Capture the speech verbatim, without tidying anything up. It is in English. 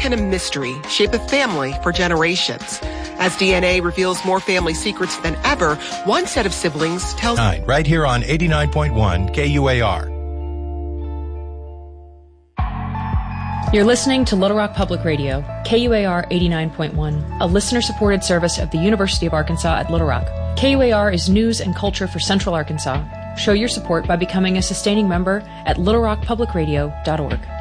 can a mystery shape a family for generations? As D N A reveals more family secrets than ever, one set of siblings tells... Right here on eighty-nine point one K U A R. You're listening to Little Rock Public Radio, K U A R eighty-nine point one, a listener-supported service of the University of Arkansas at Little Rock. K U A R is news and culture for Central Arkansas. Show your support by becoming a sustaining member at little rock public radio dot org.